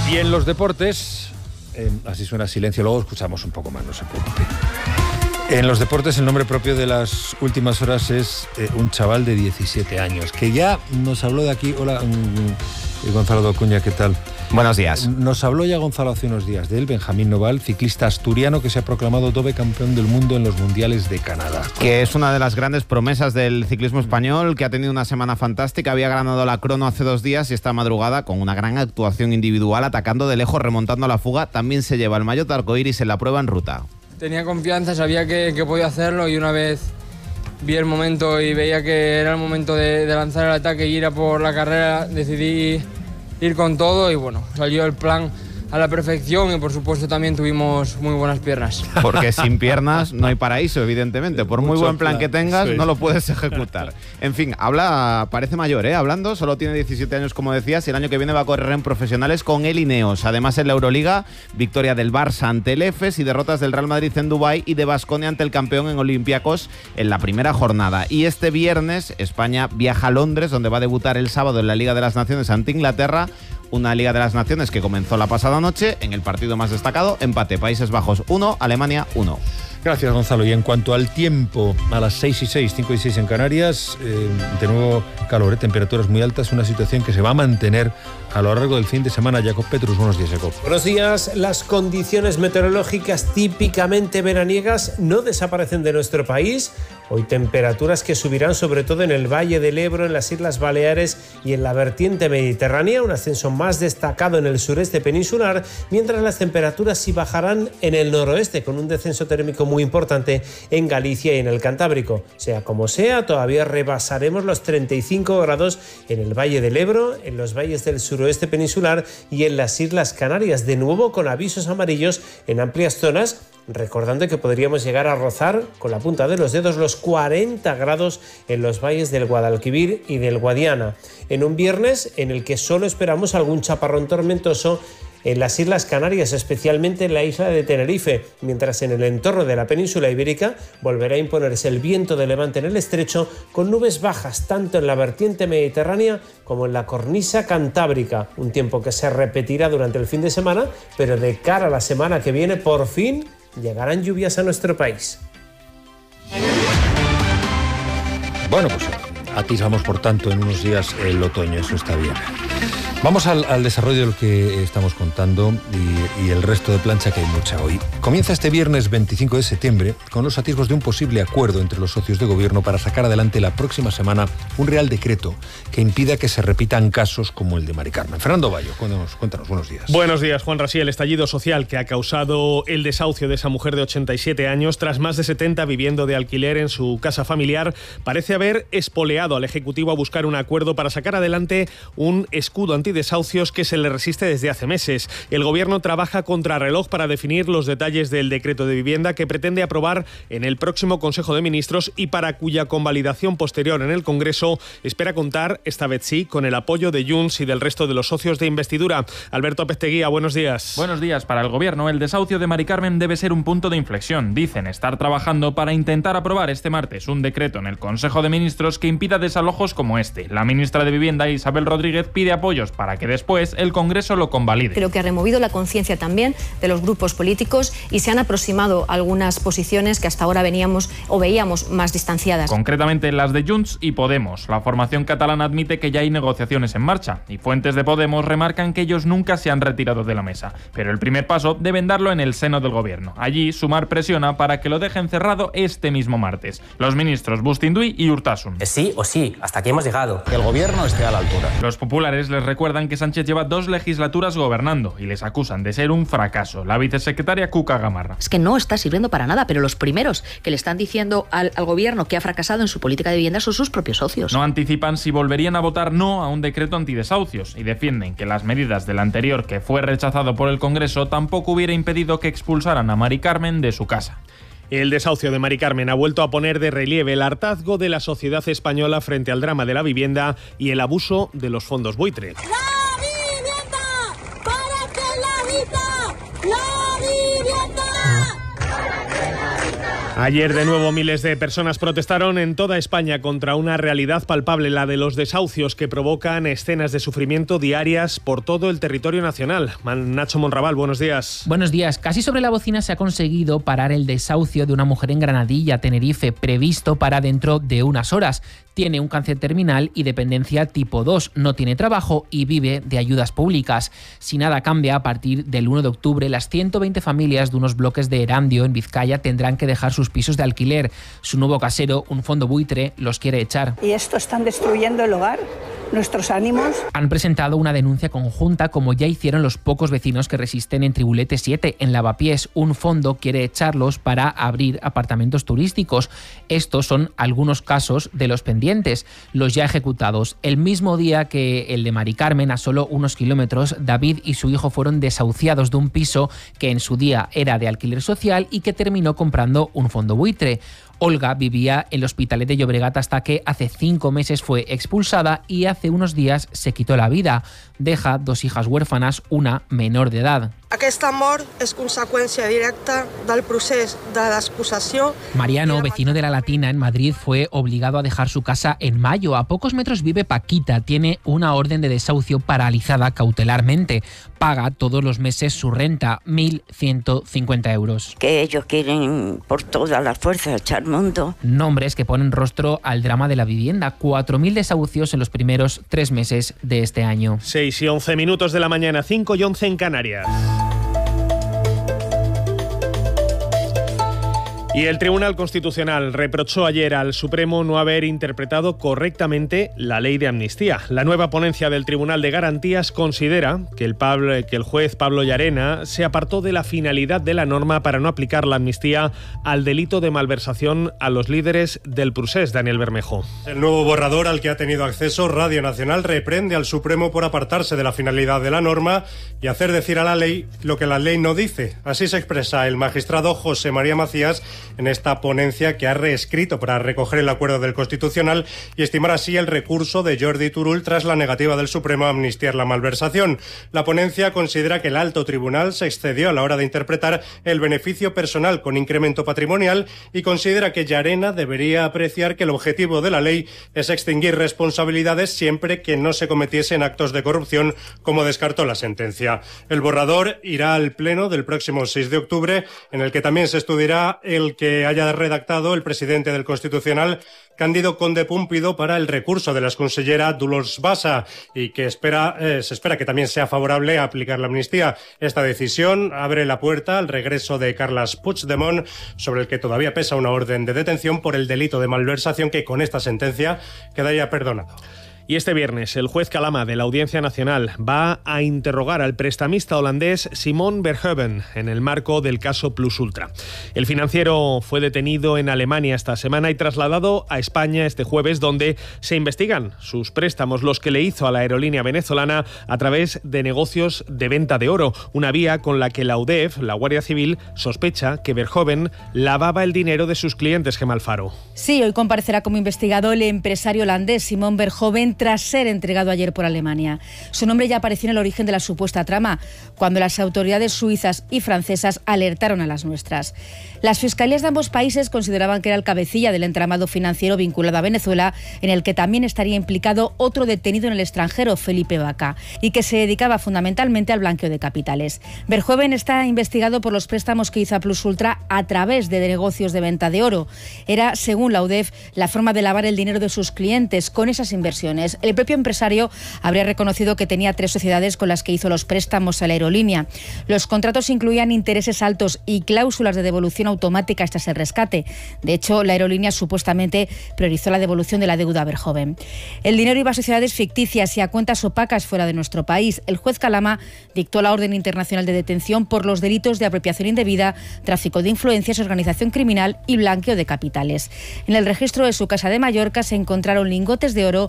Y en los deportes, así suena silencio, luego escuchamos un poco más, no se preocupe. En los deportes el nombre propio de las últimas horas es un chaval de 17 años, que ya nos habló de aquí. Hola, Gonzalo Docuña, ¿qué tal? Buenos días. Nos habló ya Gonzalo hace unos días de él, Benjamín Noval, ciclista asturiano que se ha proclamado doble campeón del mundo en los mundiales de Canadá. Que es una de las grandes promesas del ciclismo español, que ha tenido una semana fantástica, había ganado la crono hace 2 días y esta madrugada con una gran actuación individual, atacando de lejos, remontando la fuga, también se lleva el maillot arcoíris en la prueba en ruta. Tenía confianza, sabía que podía hacerlo y una vez vi el momento y veía que era el momento de lanzar el ataque y ir a por la carrera, decidí ir con todo y bueno, salió el plan a la perfección y por supuesto también tuvimos muy buenas piernas. Porque sin piernas no hay paraíso, evidentemente. Por muy buen plan que tengas, no lo puedes ejecutar. En fin, parece mayor, hablando, solo tiene 17 años como decías y el año que viene va a correr en profesionales con el Ineos. Además en la Euroliga, victoria del Barça ante el Efes y derrotas del Real Madrid en Dubái y de Baskonia ante el campeón en Olympiacos en la primera jornada. Y este viernes España viaja a Londres, donde va a debutar el sábado en la Liga de las Naciones ante Inglaterra. Una Liga de las Naciones que comenzó la pasada noche. En el partido más destacado, empate, Países Bajos 1, Alemania 1. Gracias, Gonzalo. Y en cuanto al tiempo, a las 6:06, 5:06 en Canarias, de nuevo calor, temperaturas muy altas, una situación que se va a mantener a lo largo del fin de semana. Jacob Petrus, buenos días, Jacob. Buenos días. Las condiciones meteorológicas típicamente veraniegas no desaparecen de nuestro país. Hoy temperaturas que subirán sobre todo en el Valle del Ebro, en las Islas Baleares y en la vertiente mediterránea, un ascenso más destacado en el sureste peninsular, mientras las temperaturas sí bajarán en el noroeste, con un descenso térmico muy importante en Galicia y en el Cantábrico. Sea como sea, todavía rebasaremos los 35 grados en el Valle del Ebro, en los valles del suroeste peninsular y en las Islas Canarias, de nuevo con avisos amarillos en amplias zonas, recordando que podríamos llegar a rozar con la punta de los dedos los 40 grados en los valles del Guadalquivir y del Guadiana, en un viernes en el que solo esperamos algún chaparrón tormentoso en las Islas Canarias, especialmente en la isla de Tenerife, mientras en el entorno de la península ibérica volverá a imponerse el viento de levante en el estrecho, con nubes bajas tanto en la vertiente mediterránea como en la cornisa cantábrica, un tiempo que se repetirá durante el fin de semana, pero de cara a la semana que viene, por fin llegarán lluvias a nuestro país. Bueno, pues atisamos por tanto en unos días el otoño, eso está bien. Vamos al desarrollo de lo que estamos contando y el resto de plancha, que hay mucha hoy. Comienza este viernes 25 de septiembre con los atisbos de un posible acuerdo entre los socios de gobierno para sacar adelante la próxima semana un real decreto que impida que se repitan casos como el de Mari Carmen. Fernando Bayo, cuéntanos, buenos días. Buenos días, Juan Rasí. El estallido social que ha causado el desahucio de esa mujer de 87 años tras más de 70 viviendo de alquiler en su casa familiar parece haber espoleado al Ejecutivo a buscar un acuerdo para sacar adelante un escudo antidesahucios que se le resiste desde hace meses. El Gobierno trabaja contrarreloj para definir los detalles del decreto de vivienda que pretende aprobar en el próximo Consejo de Ministros y para cuya convalidación posterior en el Congreso espera contar, esta vez sí, con el apoyo de Junts y del resto de los socios de investidura. Alberto Pesteguía, buenos días. Buenos días. Para el Gobierno, el desahucio de Mari Carmen debe ser un punto de inflexión. Dicen estar trabajando para intentar aprobar este martes un decreto en el Consejo de Ministros que impida desalojos como este. La ministra de Vivienda, Isabel Rodríguez, pide apoyos para que después el Congreso lo convalide. Creo que ha removido la conciencia también de los grupos políticos y se han aproximado algunas posiciones que hasta ahora veíamos más distanciadas. Concretamente las de Junts y Podemos. La formación catalana admite que ya hay negociaciones en marcha y fuentes de Podemos remarcan que ellos nunca se han retirado de la mesa. Pero el primer paso deben darlo en el seno del Gobierno. Allí Sumar presiona para que lo dejen cerrado este mismo martes. Los ministros Bustinduy y Urtasun. Sí o sí, hasta aquí hemos llegado. Que el Gobierno esté a la altura. Los populares les recuerdan que Sánchez lleva 2 legislaturas gobernando y les acusan de ser un fracaso. La vicesecretaria Cuca Gamarra. Es que no está sirviendo para nada, pero los primeros que le están diciendo al Gobierno que ha fracasado en su política de vivienda son sus propios socios. No anticipan si volverían a votar no a un decreto antidesahucios y defienden que las medidas del anterior, que fue rechazado por el Congreso, tampoco hubiera impedido que expulsaran a Mari Carmen de su casa. El desahucio de Mari Carmen ha vuelto a poner de relieve el hartazgo de la sociedad española frente al drama de la vivienda y el abuso de los fondos buitre. ¡La vivienda! ¡Para que la habita! ¡La vivienda! ¡Para que la habita! Ayer de nuevo miles de personas protestaron en toda España contra una realidad palpable, la de los desahucios que provocan escenas de sufrimiento diarias por todo el territorio nacional. Nacho Monraval, buenos días. Buenos días. Casi sobre la bocina se ha conseguido parar el desahucio de una mujer en Granadilla, Tenerife, previsto para dentro de unas horas. Tiene un cáncer terminal y dependencia tipo 2, no tiene trabajo y vive de ayudas públicas. Si nada cambia, a partir del 1 de octubre, las 120 familias de unos bloques de Erandio, en Vizcaya, tendrán que dejar sus pisos de alquiler. Su nuevo casero, un fondo buitre, los quiere echar. ¿Y esto están destruyendo el hogar? ¿Nuestros ánimos? Han presentado una denuncia conjunta, como ya hicieron los pocos vecinos que resisten en Tribulete 7. En Lavapiés, un fondo quiere echarlos para abrir apartamentos turísticos. Estos son algunos casos de los pendientes, los ya ejecutados. El mismo día que el de Mari Carmen, a solo unos kilómetros, David y su hijo fueron desahuciados de un piso que en su día era de alquiler social y que terminó comprando un fondo buitre. Olga vivía en el Hospitalet de Llobregat hasta que hace 5 meses fue expulsada y hace unos días se quitó la vida. Deja 2 hijas huérfanas, una menor de edad. Aquesta mort és conseqüència directa del procés de despossessió. Mariano, vecino de La Latina en Madrid, fue obligado a dejar su casa en mayo. A pocos metros vive Paquita. Tiene una orden de desahucio paralizada cautelarmente. Paga todos los meses su renta, 1.150 euros. Que ellos quieren por toda la fuerza echar mundo. Nombres que ponen rostro al drama de la vivienda. 4.000 desahucios en los primeros 3 meses de este año. 6 y 11 minutos de la mañana, 5 y 11 en Canarias. Y el Tribunal Constitucional reprochó ayer al Supremo no haber interpretado correctamente la ley de amnistía. La nueva ponencia del Tribunal de Garantías considera que el juez Pablo Llarena se apartó de la finalidad de la norma para no aplicar la amnistía al delito de malversación a los líderes del procés. Daniel Bermejo. El nuevo borrador al que ha tenido acceso Radio Nacional reprende al Supremo por apartarse de la finalidad de la norma y hacer decir a la ley lo que la ley no dice. Así se expresa el magistrado José María Macías en esta ponencia que ha reescrito para recoger el acuerdo del Constitucional y estimar así el recurso de Jordi Turull tras la negativa del Supremo a amnistiar la malversación. La ponencia considera que el alto tribunal se excedió a la hora de interpretar el beneficio personal con incremento patrimonial y considera que Llarena debería apreciar que el objetivo de la ley es extinguir responsabilidades siempre que no se cometiesen actos de corrupción, como descartó la sentencia. El borrador irá al pleno del próximo 6 de octubre, en el que también se estudiará el que haya redactado el presidente del Constitucional, Cándido Conde Púmpido, para el recurso de la exconsellera Dolors Bassa y que se espera que también sea favorable a aplicar la amnistía. Esta decisión abre la puerta al regreso de Carles Puigdemont, sobre el que todavía pesa una orden de detención por el delito de malversación que con esta sentencia quedaría perdonado. Y este viernes el juez Calama de la Audiencia Nacional va a interrogar al prestamista holandés Simon Verhoeven en el marco del caso Plus Ultra. El financiero fue detenido en Alemania esta semana y trasladado a España este jueves, donde se investigan sus préstamos, los que le hizo a la aerolínea venezolana a través de negocios de venta de oro, una vía con la que la UDEF, la Guardia Civil, sospecha que Verhoeven lavaba el dinero de sus clientes. Gemma Alfaro. Sí, hoy comparecerá como investigado el empresario holandés Simon Verhoeven tras ser entregado ayer por Alemania. Su nombre ya apareció en el origen de la supuesta trama, cuando las autoridades suizas y francesas alertaron a las nuestras. Las fiscalías de ambos países consideraban que era el cabecilla del entramado financiero vinculado a Venezuela, en el que también estaría implicado otro detenido en el extranjero, Felipe Vaca, y que se dedicaba fundamentalmente al blanqueo de capitales. Verhoeven está investigado por los préstamos que hizo a Plus Ultra a través de negocios de venta de oro. Era, según la UDEF, la forma de lavar el dinero de sus clientes con esas inversiones. El propio empresario habría reconocido que tenía 3 sociedades con las que hizo los préstamos a la aerolínea. Los contratos incluían intereses altos y cláusulas de devolución automática hasta el rescate. De hecho, la aerolínea supuestamente priorizó la devolución de la deuda a Verhoeven. El dinero iba a sociedades ficticias y a cuentas opacas fuera de nuestro país. El juez Calama dictó la orden internacional de detención por los delitos de apropiación indebida, tráfico de influencias, organización criminal y blanqueo de capitales. En el registro de su casa de Mallorca se encontraron lingotes de oro, joyas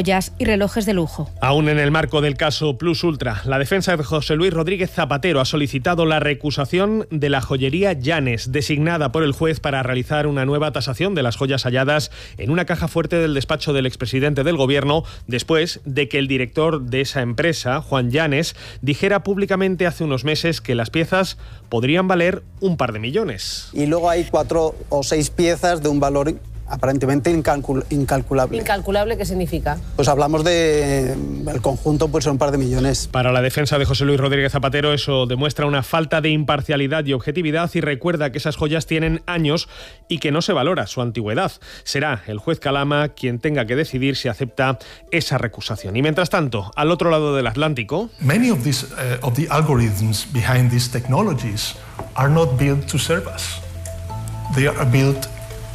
joyas y relojes de lujo. Aún en el marco del caso Plus Ultra, la defensa de José Luis Rodríguez Zapatero ha solicitado la recusación de la joyería Llanes, designada por el juez para realizar una nueva tasación de las joyas halladas en una caja fuerte del despacho del expresidente del Gobierno, después de que el director de esa empresa, Juan Llanes, dijera públicamente hace unos meses que las piezas podrían valer un par de millones. Y luego hay 4 o 6 piezas de un valor aparentemente incalculable. ¿Incalculable qué significa? Pues hablamos de el conjunto, pues un par de millones. Para la defensa de José Luis Rodríguez Zapatero, eso demuestra una falta de imparcialidad y objetividad y recuerda que esas joyas tienen años y que no se valora su antigüedad. Será el juez Calama quien tenga que decidir si acepta esa recusación. Y mientras tanto, al otro lado del Atlántico, many of the algorithms behind these technologies are not built to serve us. They are built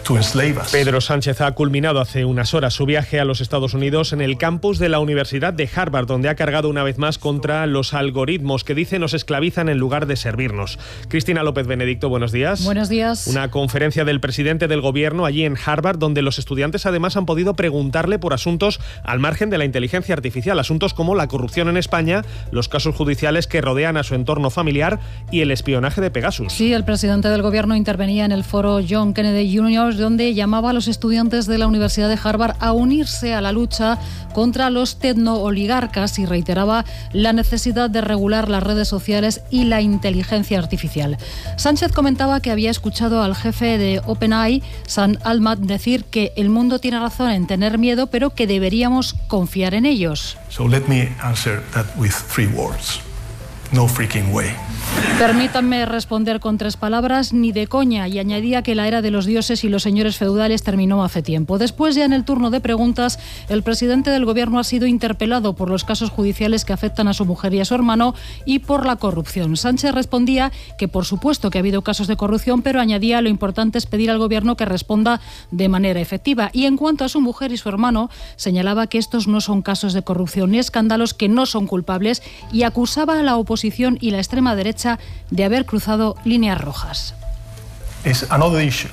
Pedro Sánchez ha culminado hace unas horas su viaje a los Estados Unidos en el campus de la Universidad de Harvard, donde ha cargado una vez más contra los algoritmos que dice nos esclavizan en lugar de servirnos. Cristina López Benedicto, buenos días. Buenos días. Una conferencia del presidente del Gobierno allí en Harvard, donde los estudiantes además han podido preguntarle por asuntos al margen de la inteligencia artificial, asuntos como la corrupción en España, los casos judiciales que rodean a su entorno familiar y el espionaje de Pegasus. Sí, el presidente del Gobierno intervenía en el foro John Kennedy Jr., donde llamaba a los estudiantes de la Universidad de Harvard a unirse a la lucha contra los tecnooligarcas y reiteraba la necesidad de regular las redes sociales y la inteligencia artificial. Sánchez comentaba que había escuchado al jefe de OpenAI, Sam Altman, decir que el mundo tiene razón en tener miedo, pero que deberíamos confiar en ellos. So let me answer that with 3 words. No freaking way. Permítanme responder con 3 palabras, ni de coña, y añadía que la era de los dioses y los señores feudales terminó hace tiempo. Después, ya en el turno de preguntas, el presidente del Gobierno ha sido interpelado por los casos judiciales que afectan a su mujer y a su hermano y por la corrupción. Sánchez respondía que por supuesto que ha habido casos de corrupción, pero añadía lo importante es pedir al Gobierno que responda de manera efectiva. Y en cuanto a su mujer y su hermano, señalaba que estos no son casos de corrupción ni escándalos, que no son culpables, y acusaba a la oposición y la extrema derecha de haber cruzado líneas rojas. It's another issue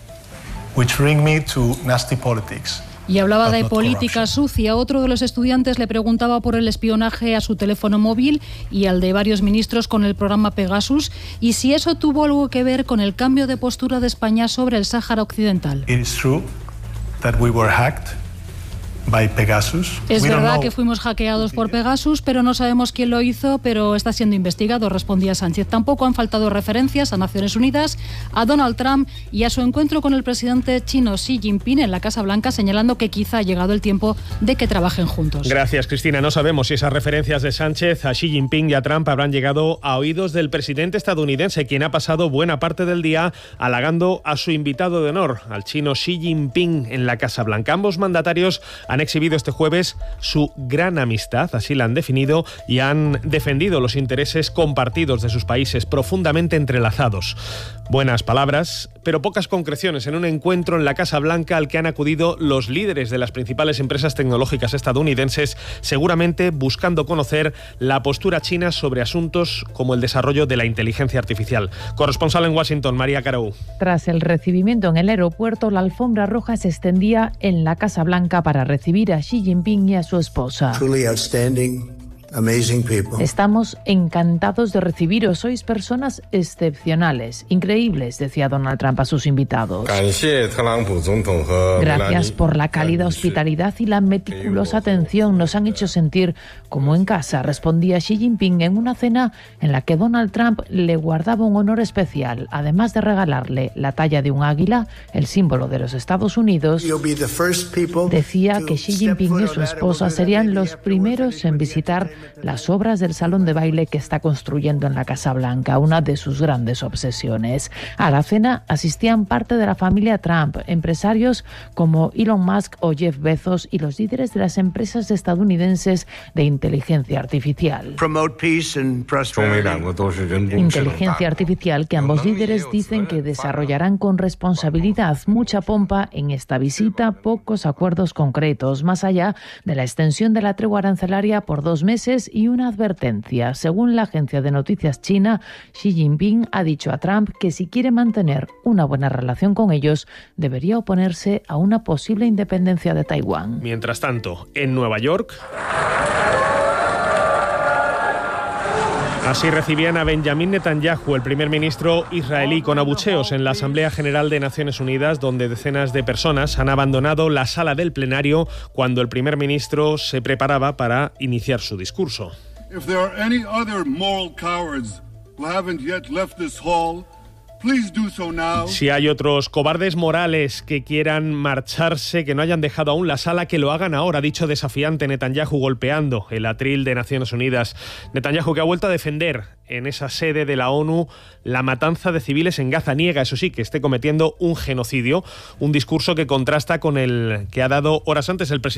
which bring me to nasty politics. Y hablaba de política sucia. Otro de los estudiantes le preguntaba por el espionaje a su teléfono móvil y al de varios ministros con el programa Pegasus, y si eso tuvo algo que ver con el cambio de postura de España sobre el Sáhara Occidental. It is true that we were hacked by Pegasus. Es verdad que fuimos hackeados por Pegasus, pero no sabemos quién lo hizo, pero está siendo investigado, respondía Sánchez. Tampoco han faltado referencias a Naciones Unidas, a Donald Trump y a su encuentro con el presidente chino Xi Jinping en la Casa Blanca, señalando que quizá ha llegado el tiempo de que trabajen juntos. Gracias, Cristina. No sabemos si esas referencias de Sánchez a Xi Jinping y a Trump habrán llegado a oídos del presidente estadounidense, quien ha pasado buena parte del día halagando a su invitado de honor, al chino Xi Jinping, en la Casa Blanca. Ambos mandatarios han exhibido este jueves su gran amistad, así la han definido, y han defendido los intereses compartidos de sus países profundamente entrelazados. Buenas palabras, pero pocas concreciones en un encuentro en la Casa Blanca al que han acudido los líderes de las principales empresas tecnológicas estadounidenses, seguramente buscando conocer la postura china sobre asuntos como el desarrollo de la inteligencia artificial. Corresponsal en Washington, María Carou. Tras el recibimiento en el aeropuerto, la alfombra roja se extendía en la Casa Blanca para recibir a Xi Jinping y a su esposa. Truly outstanding, amazing people. Estamos encantados de recibiros, sois personas excepcionales, increíbles, decía Donald Trump a sus invitados. Gracias por la cálida hospitalidad y la meticulosa atención, nos han hecho sentir como en casa, respondía Xi Jinping en una cena en la que Donald Trump le guardaba un honor especial, además de regalarle la talla de un águila, el símbolo de los Estados Unidos. Decía que Xi Jinping y su esposa serían los primeros en visitar las obras del salón de baile que está construyendo en la Casa Blanca, una de sus grandes obsesiones. A la cena asistían parte de la familia Trump, empresarios como Elon Musk o Jeff Bezos y los líderes de las empresas estadounidenses de inteligencia artificial. Inteligencia artificial que ambos líderes dicen que desarrollarán con responsabilidad. Mucha pompa en esta visita, pocos acuerdos concretos, más allá de la extensión de la tregua arancelaria por 2 meses países y una advertencia. Según la agencia de noticias china, Xi Jinping ha dicho a Trump que si quiere mantener una buena relación con ellos, debería oponerse a una posible independencia de Taiwán. Mientras tanto, en Nueva York... Así recibían a Benjamin Netanyahu, el primer ministro israelí, con abucheos en la Asamblea General de Naciones Unidas, donde decenas de personas han abandonado la sala del plenario cuando el primer ministro se preparaba para iniciar su discurso. If there are any other moral cowards who haven't yet left this hall, please do so now. Si hay otros cobardes morales que quieran marcharse, que no hayan dejado aún la sala, que lo hagan ahora, ha dicho desafiante Netanyahu, golpeando el atril de Naciones Unidas. Netanyahu, que ha vuelto a defender en esa sede de la ONU la matanza de civiles en Gaza. Niega, eso sí, que esté cometiendo un genocidio, un discurso que contrasta con el que ha dado horas antes el presidente